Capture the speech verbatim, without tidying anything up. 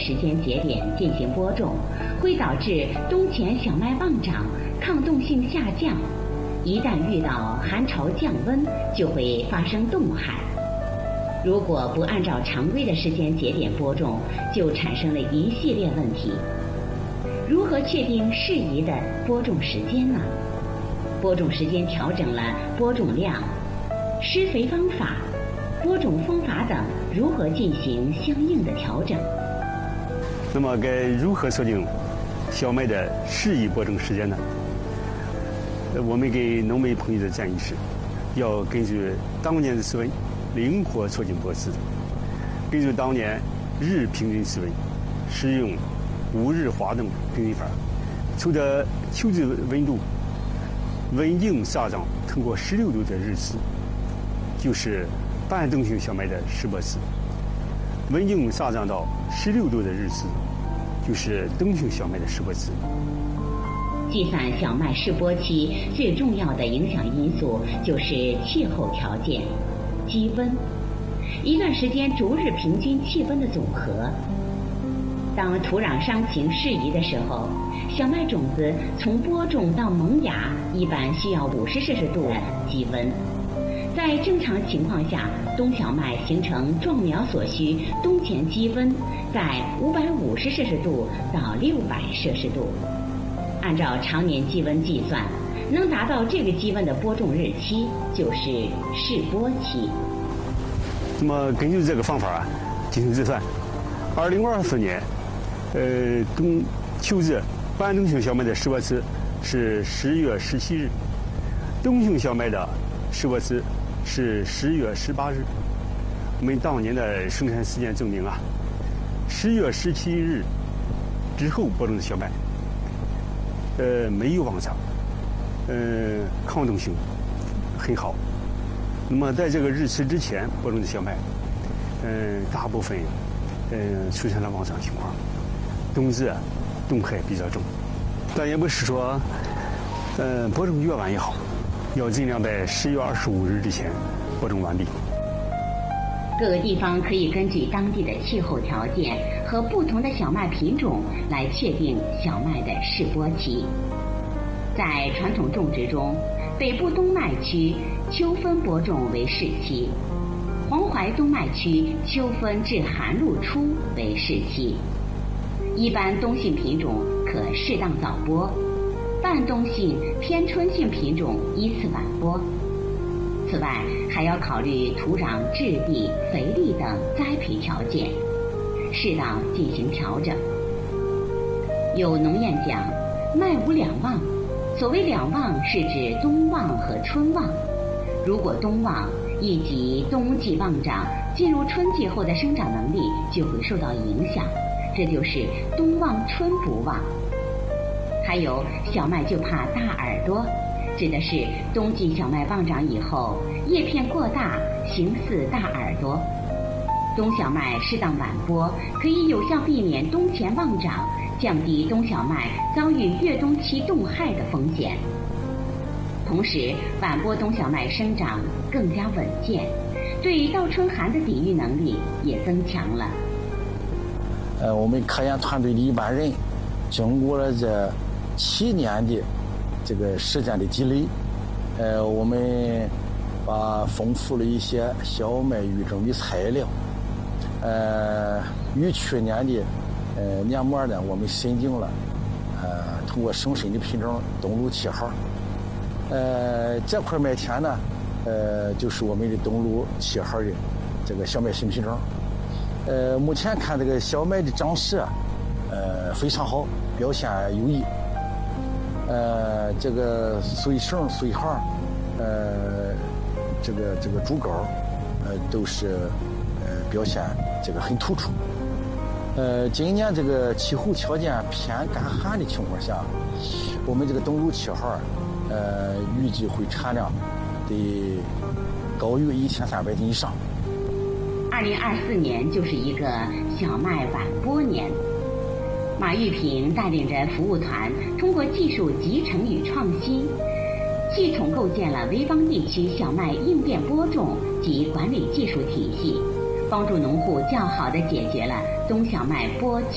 时间节点进行播种，会导致冬前小麦旺长，抗冻性下降。一旦遇到寒潮降温，就会发生冻害。如果不按照常规的时间节点播种，就产生了一系列问题。如何确定适宜的播种时间呢？播种时间调整了播种量、施肥方法、播种方法等如何进行相应的调整？ 那么该如何设定小麦的适宜播种时间呢？我们给农媒朋友的建议是，要根据当年的室温灵活促进播施，根据当年日平均室温，使用五日滑动平均法，随着秋季温度稳定上涨超过十六度的日次，就是半冬型小麦的试播期；稳定上涨到十六度的日次，就是冬型小麦的试播期。 计算小麦试播期最重要的影响因素就是气候条件、积温，一段时间逐日平均气温的总和。当土壤伤情适宜的时候，小麦种子从播种到萌芽一般需要五十摄氏度的积温。在正常情况下，冬小麦形成壮苗所需冬前积温在五百五十摄氏度到六百摄氏度。按照常年积温计算，能达到这个积温的播种日期就是试播期。 那么根据这个方法啊进行计算，二零二四年，呃冬秋季半冬型小麦的试播期是十月十七日，冬型小麦的试播期是十月十八日。我们当年的生产实践证明啊，十月十七日之后播种的小麦，呃，没有旺长，呃，抗冻性很好。那么在这个日期之前播种的小麦，嗯、呃，大部分嗯、呃、出现了旺长情况，冬季冻害比较重。但也不是说，呃，播种越晚越好，要尽量在十月二十五日之前播种完毕。 各个地方可以根据当地的气候条件和不同的小麦品种来确定小麦的试播期。在传统种植中，北部冬麦区秋分播种为试期，黄淮冬麦区秋分至寒露初为试期。一般冬性品种可适当早播，半冬性、偏春性品种依次晚播。此外，还要考虑土壤质地、肥力等栽培条件，适当进行调整。有农谚讲，麦无两旺。所谓两旺是指冬旺和春旺。如果冬旺，一即冬季旺长，进入春季后的生长能力就会受到影响，这就是冬旺春不旺。还有小麦就怕大耳朵，指的是冬季小麦旺长以后，叶片过大，形似大耳朵。冬小麦适当晚播，可以有效避免冬前旺长，降低冬小麦遭遇越冬期冻害的风险。同时，晚播冬小麦生长更加稳健，对倒春寒的抵御能力也增强了。 呃，我们科研团队的一般人，经过了这七年的这个时间的积累，呃，我们把丰富了一些小麦育种的材料，呃，与去年的呃年末呢，我们审定了，呃，通过省审的品种东路七号，呃，这块麦田呢，呃，就是我们的东路七号的这个小麦新品种，呃，目前看这个小麦的长势，呃，非常好，表现优异。呃，这个穗绳、穗号，呃，这个这个主高，呃，都是呃表现这个很突出。呃，今年这个气候条件偏干旱的情况下，我们这个东路七号，呃，预计会产量得高于一千三百吨以上。 二零二四年就是一个小麦晚播年。马玉平带领着服务团，通过技术集成与创新，系统构建了潍坊地区小麦应变播种及管理技术体系，帮助农户较好地解决了冬小麦播